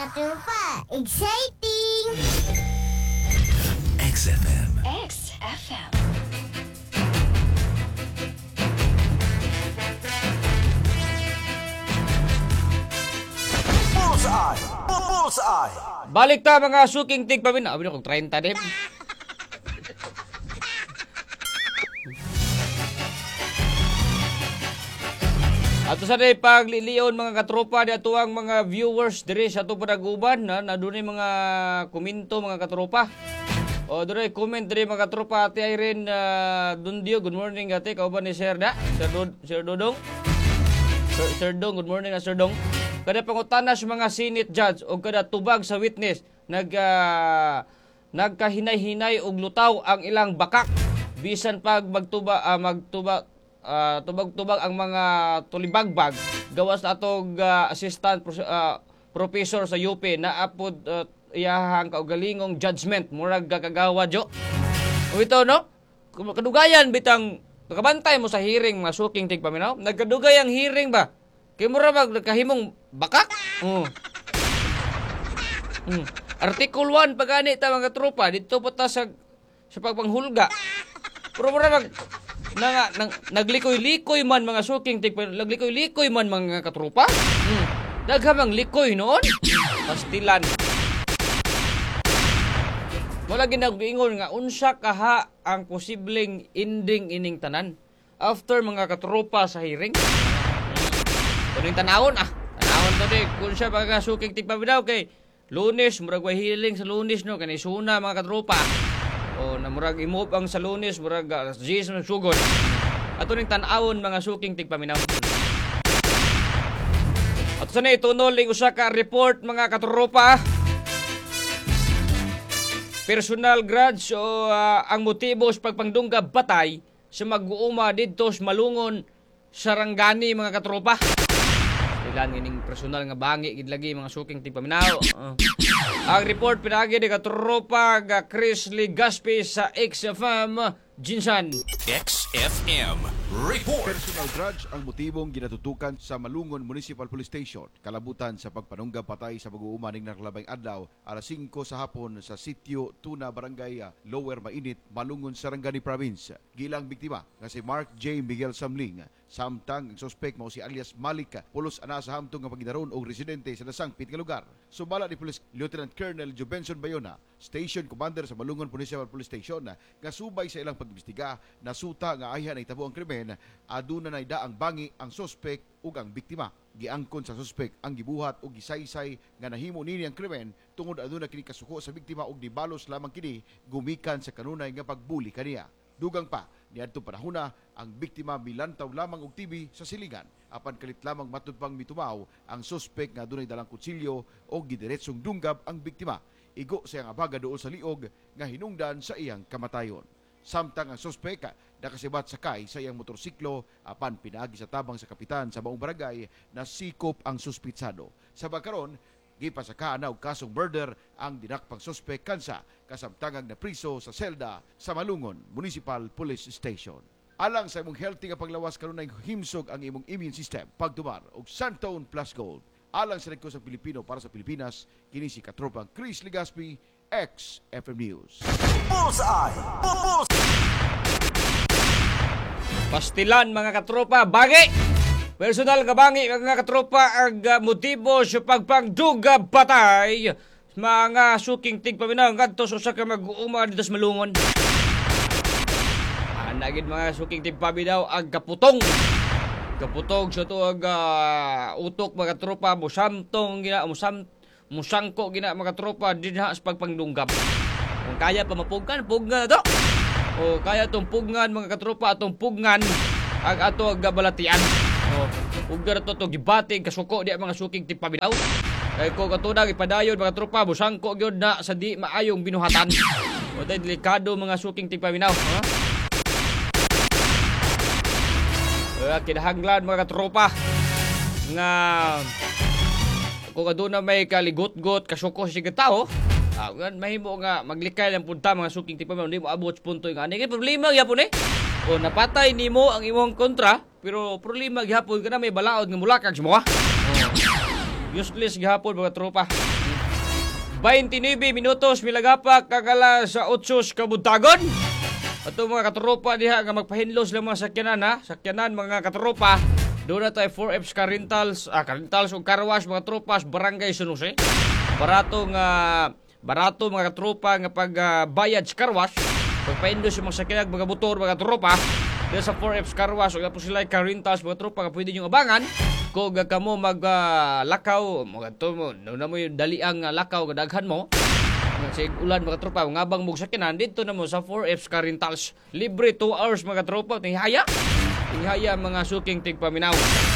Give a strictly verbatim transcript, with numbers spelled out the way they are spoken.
katupa. Exciting! X F M. X F M. Bullseye! Bullseye! Balik ta mga suking tig pamin. Abi na kong thirty din. Ato sa day pagliliyon mga katropa di atuang mga viewers diri sa ato panaguban na na dunay mga komento mga katropa. O dunay comment diri mga katropa ati Irene uh, Dundio, good morning ate kauban ni Sir da Sir, Dod- Sir Dodong. Sir, Sir Dong, good morning na Sir Dong. Kada pangutana sa mga senate judge o kada tubag sa witness nag uh, nagkahinay-hinay og lutaw ang ilang bakak bisan pag magtuba uh, magtuba uh, tubag-tubag ang mga tulibagbag gawas atog uh, assistant uh, professor sa U P na apod uh, iyahang kaugalingong judgment murag kakagawa jo. O ito no? Kadugayan bitang nakabantay mo sa hearing mga suking tigpaminaw. Nagkadugay ang hearing ba? Kay mura mag nagkahimong bakak? Mm. Mm. Article one pagani ta mga tropa dito pa ta sa sa pagpanghulga. Pero mura mag na, nang, naglikoy-likoy man mga suking tigpaminaw. Naglikoy-likoy man mga katropa. Mm. Daghamang likoy noon. Pastilan. Wala ginag-ingon nga unsa kaha ang posibleng ending ining tanan after mga katropa sa hearing. Tuning tanawon ah. Tanawon to di kun siya mga suking tigpaminaw kay Lunes murag way healing sa Lunes no kanay suna mga katropa. O na murag i-move ang sa Lunes murag uh, G's ng sugod. Ato ning tan-awon mga suking tigpaminaw. At sa na itunol ning usa ka report mga katropa. Personal grudge o uh, ang motibo sa pagpangdunggab batay sa mag-uuma didto sa Malungon Sarangani mga katropa. Ilan ining personal nga bangi gid lagi mga suking tigpaminaw. Uh. Ang report pinagi ni katropa ga Chris Legaspi sa X F M Jinsan. X F M. Report. Personal grudge ang motibong ginatutukan sa Malungon Municipal Police Station. Kalabutan sa pagpanunggab patay sa pag-uuma ning nakalabay adlaw alas singko sa hapon sa sitio Tuna, Barangay Lower Mainit, Malungon, Sarangani Province. Gilang biktima nga si Mark J. Miguel Samling. Samtang ang suspect mao si alias Malik, pulos ana sa hamtong nga pagdaron og residente sa nasangpit nga lugar. Sumala ni Police Lieutenant Colonel Jubenson Bayona, Station Commander sa Malungon Municipal Police Station, nga subay sa ilang pag-imbestiga nasuta nga ayhan ay tabo ang krimen, aduna nay daang bangi ang suspect ug ang biktima. Giangkon sa suspect ang gibuhat og gisaysay nga nahimo nini ang krimen tungod aduna kini kasuko sa biktima ug dibalos lamang kini gumikan sa kanunay nga pagbuli kaniya. Dugang pa, niadtong panahona ang biktima milantaw lamang og T V sa silingan apan kalit lamang matud pang mitumaw ang suspect nga adunay dalang kutsilyo o gidiretsong dunggab ang biktima. Igo sa iyang abaga doon sa liog nga hinungdan sa iyang kamatayon. Samtang ang suspect nakasibat sakay sa iyang motorsiklo apan pinaagi sa tabang sa kapitan sa maong barangay na sikop ang suspitsado. Sa bakaron, gipasakaan na og kasong murder ang dinakpang suspect kansa kasamtangang napriso sa selda sa Malungon Municipal Police Station. Alang sa imong healthy nga paglawas kanunay himsog ang imong immune system pagtumar og Santone Plus Gold. Alang sa Negosyo Pilipino para sa Pilipinas, kini si katropang Chris Legaspi, X F M News. Bullseye! Bullseye! Pastilan mga katropa, bagi! Personal nga bangi mga katropa ang uh, motibo sa pagpangdugab patay mga suking tigpaminaw ngadto sa usa ka mag-uuma dito sa Malungon. Anagid mga suking tigpaminaw ang kaputong. Kaputog sa tuwag uh, utok mga tropa musamtong gina musam musangko gina mga tropa dinha sa pagpangdunggab. Kung kaya pa mapugkan, puggan na to. O kaya tong pugngan mga katropa atong pugngan ang ato gabalatian. O puggan to to gibati kasuko di mga suking tigpaminaw. Kay ko katudag ipadayon mga tropa musangko gyud na sa di maayong binuhatan. O tay delikado mga suking tigpaminaw, ha? Uh, kinahanglan mga tropa nga kung aduna may kaligot-got kasuko sa tao, ah, mahimo nga maglikay lang punta mga suking tigpaminaw hindi mo abot sa punto nga ani kay problema gyapon eh. O napatay nimo ang imong kontra pero problema gyapon kana may balaod nga mulakag sa mo. Useless gyapon mga tropa. twenty-nine minutos milagapak kagala sa otsos kabuntagon. Ato mga katropa diha nga magpahinlos lang mga sakyanan ha. Sakyanan mga katropa. Doon na tayo four Fs car rentals, ah, car rentals o car wash mga tropas barangay Sunuse. Barato nga barato mga katropa nga pag uh, bayad sa car wash. Pagpahinlos yung mga sakyanan mga motor mga tropa. Dahil sa four Fs car wash o po sila car rentals mga tropa nga pwede nyo abangan. Kung uh, kamo maglakaw, uh, mga to mo, na mo yung daliang uh, lakaw kadaghan mo. Sa ulan mga tropa, nga bang mong sakyanan dito na mo sa four Fs car rentals. Libre two hours mga tropa, tinghaya. Tinghaya mga suking tigpaminaw.